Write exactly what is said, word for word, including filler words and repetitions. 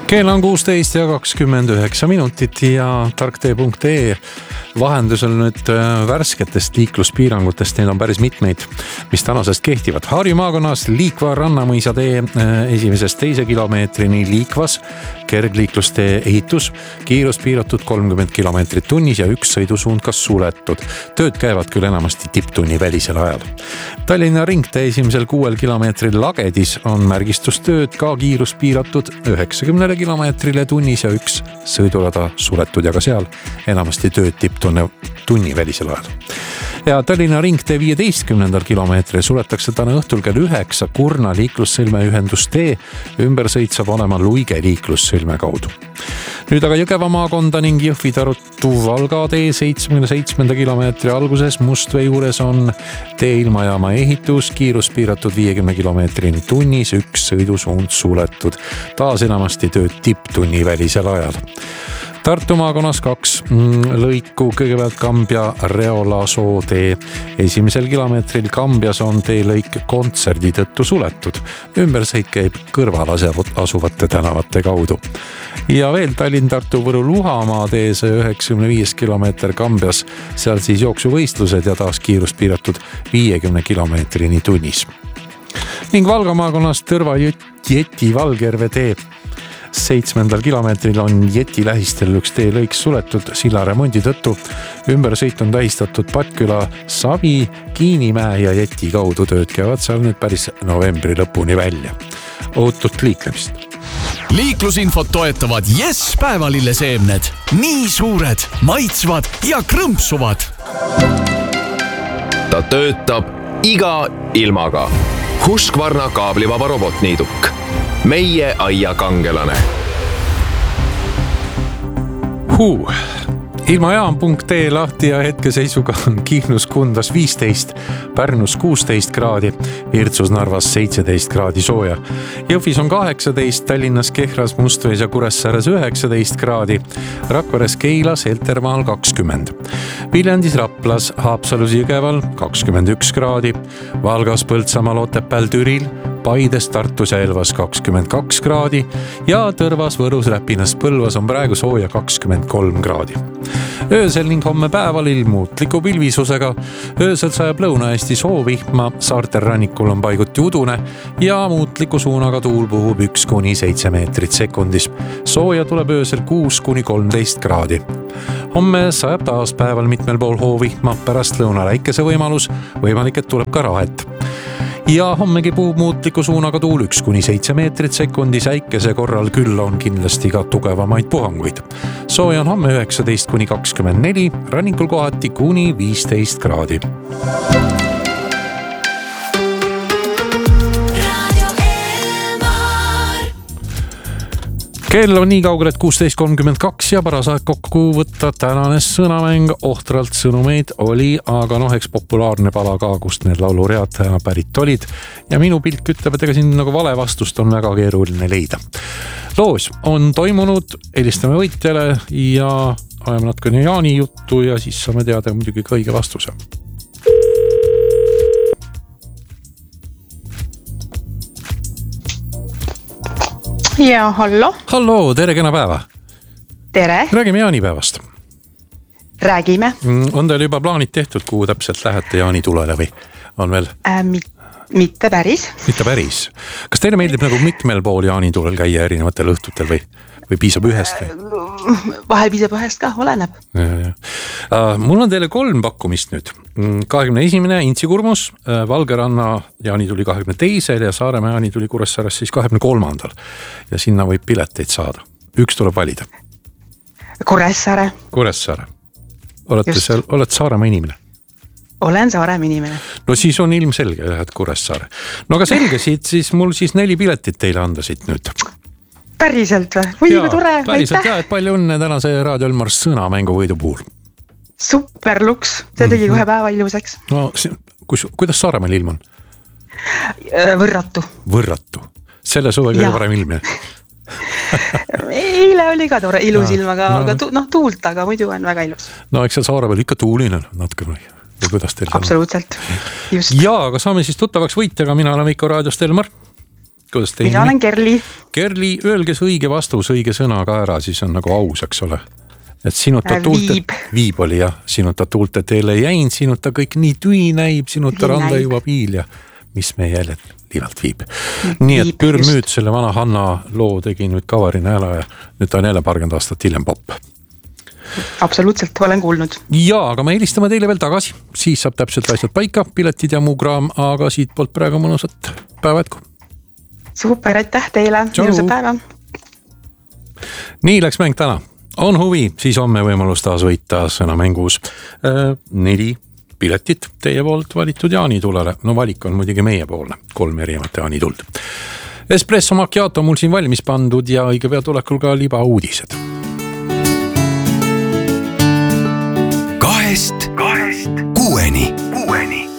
Kell on kuusteist ja kakskümmend üheksa minutit ja tarktee.ee vahendusel nüüd värsketest liikluspiirangutest, neid on päris mitmeid, mis tänasest kehtivad. Harju maakonnas Liikva Rannamõisa tee esimesest teise kilomeetrini Liikvas, kergliiklustee ehitus, kiirus piiratud kolmkümmend kilomeetrit tunnis ja üks sõidusuund kas suletud. Tööd käivad küll enamasti tipptunni välisel ajal. Tallinna ringtee esimesel kuuel kilomeetril Lagedis on märgistustööd, ka kiirus piiratud üheksakümne kilomeetrile tunnis ja üks sõidurada suletud ja ka seal enamasti tööd tipptunni tunni välisel ajal. Ja Tallinna ringtee viieteistkümnendal kilomeetril suletakse täna õhtul kell üheksa Kurna liiklussõlme ühendustee, ümber sõit saab olema Luige liiklussõlme kaudu. Nüüd aga Jõgeva maakonda ning Jõhvi Tartu Valga tee seitsmekümne seitsmenda kilomeetri alguses Mustvee juures on tee ilmajaama ehitus, kiirus piiratud viiekümne kilomeetrini tunnis, üks sõidusuund suletud, taas enamasti tööd tipptunni välisel ajal. Tartu maakonnas kaks lõiku, kõigepealt Kambja Reola-Soo tee. Esimesel kilomeetril Kambjas on tee lõik kontserdi tõttu suletud. Ümbersõit käib kõrval asuvate tänavate kaudu. Ja veel Tallinn-Tartu-Võru-Luhamaa tees üheksakümne viis kilomeeter Kambjas, seal siis jooksuvõistlused ja taas kiirus piiratud viiekümne kilomeetrini tunnis. Ning Valga maakonnas Tõrva Jeti Valgjärve tee. Seitsmendal kilomeetril on Jeti lähistel üks tee lõik suletud silla remondi tõttu. Ümbersõit on tähistatud Patküla, Savi, Kiinimäe ja Jeti kaudu, tööd käivad seal nüüd päris novembri lõpuni välja. Ootut liiklemist. Liiklusinfot toetavad Yes päevalilleseemned. Nii suured, maitsvad ja krõmpsuvad. Ta töötab iga ilmaga. Husqvarna kaablivaba robotniiduk. Meie aia kangelane. Huu. Ilmajaam punkt ee lahti ja hetkeseisuga on Kihnus Kundas viisteist, Pärnus kuusteist kraadi, Virtsus Narvas seitseteist kraadi sooja. Jõhvis on kaheksateist, Tallinnas Kehras, Mustvees ja Kuressaares üheksateist kraadi, Rakveres, Keilas, Heltermaal kakskümmend. Viljandis, Raplas, Haapsalus, Jõgeval kakskümmend üks kraadi, Valgas, Põltsamaal, Otepääl, Türil, Paides, Tartus ja Elvas kakskümmend kaks kraadi ja Tõrvas, Võrus, Räpinas, Põlvas on praegu sooja kakskümmend kolm kraadi. Öösel ning homme päeval ilmuutliku pilvisusega. Öösel sajab Lõuna-Eesti soovihma, saartel rannikul on paiguti udune ja muutliku suunaga tuul puhub üks kuni seitse meetrit sekundis. Sooja tuleb öösel kuus kuni kolmteist kraadi. Homme sajab taas päeval mitmel pool hoovihma, pärast lõuna läikese võimalus, võimalik, et tuleb ka rahet. Ja hommegi puhub muutliku suunaga tuul üks kuni seitse meetrit sekundis, äikese korral küll on kindlasti ka tugevamaid puhanguid. Sooja on homme üheksateist kuni kakskümmend neli, rannikul kohati kuni viisteist kraadi. Kell on nii kaugel, et kuusteist kolmkümmend kaks ja paras aeg kokku võtta tänane sõnamäng. Ohtralt sõnumeid oli, aga noh, eks populaarne pala ka, kust need lauluread pärit olid. Ja minu pilk ütleb, et ega siin nagu vale vastust on väga keeruline leida. Loos on toimunud, helistame võitjale ja ajame natukene Jaani juttu ja siis saame teada muidugi ka õige vastuse. Ja, hallo. Hallo, tere, kena päeva. Tere. Räägime jaanipäevast. Räägime. On teil juba plaanid tehtud, kuhu täpselt lähete jaanitulele või on veel? Äh, mit, mitte päris. Mitte päris. Kas teile meeldib nagu mitmel pool jaanitulel käia erinevatel õhtutel või, või piisab ühest? Või? Vahel piisab ühest ka, oleneb. Ja, ja. Uh, mul on teile kolm pakkumist nüüd. kahekümne esimene Intsikurmus, uh, Valgeranna jaanituli kahekümne teisel ja Saaremaa jaanituli Kuressaares siis kahekümne kolmandal. Ja sinna võib pileteid saada. Üks tuleb valida. Kuressaare. Kuressaare. Olete, seal, olete Saaremaa inimene? Olen Saaremaa inimene. No siis on ilmselge, lähed Kuressaare. No aga selge siit, siis mul siis neli piletit teile anda siit nüüd. Päriselt või? Või ja, tore, päriselt jah, et palju õnne tänase Raadio Elmar sõnamängu võidu puhul. Super luks, see tegi kohe päeva ilusaks. No, kus, kuidas Saaremaal ilm on? Võrratu. Võrratu. Selle suve kõige parem ilmne. Eile oli ka tore ilus ilm, aga, no, aga tu, no, tuult, aga muidu on väga ilus. No eks seal Saaremaal ikka tuuline natuke või? Või kuidas teil seal? Absoluutselt. Just. Ja, aga saame siis tuttavaks võitjaga, mina olen Veiko Raadiost Elmar. kuidas teie mina nimi? olen Kerli. Kerli, öelge see õige vastus, õige sõna ka ära, siis on nagu aus, eks ole. Et sinuta Äh, tuulte, viib. viib oli jah, sinuta tuulte teele jäin, sinuta kõik nii tüi näib, sinuta Nii randa näib. juba piil ja mis me jälle liivalt viib. Nii et Viib, Pürmüüd selle vana Hanna loo tegi nüüd Kavari Näela ja nüüd ta on jälle paarkümmend aastat hiljem popp. Absoluutselt, olen kuulnud. Ja, aga me helistame teile veel tagasi, siis saab täpselt asjad paika, piletid ja muu kraam, aga siit poolt praegu mõnusat päeva jätku. Super, aitäh teile, Tšau. ilusat päeva. Nii läks mäng täna. On huvi, siis homme võimalus taas võita sõnamängus äh, neli piletit teie poolt valitud jaanitulele. No valik on muidugi meie poolne, kolm erinevat jaanituld. Espresso macchiato mul siin valmis pandud ja õige pea tulekul ka liba uudised. Kahest, kahest kuueni, kuueni.